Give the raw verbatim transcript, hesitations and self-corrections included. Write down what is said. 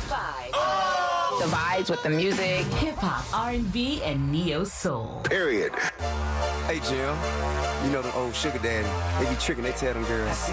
five. Oh! The vibes with the music. Hip-hop, R and B, and neo-soul. Period. Hey, Jill. You know the old sugar daddy. They be tricking, they tell them girls.